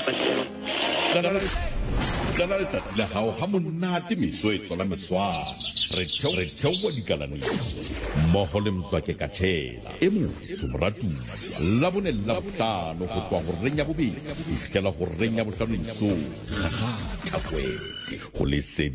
Kana letsatsi la hao ha monate meso e tswala meswana re theowa dikalanong mmoho le Mzwake Kathela e motsho moratuwa Labone Labohlano go tswa go reng ya bobedi go fihlela go reng ya bohlano isong ga Thapwete go lesedi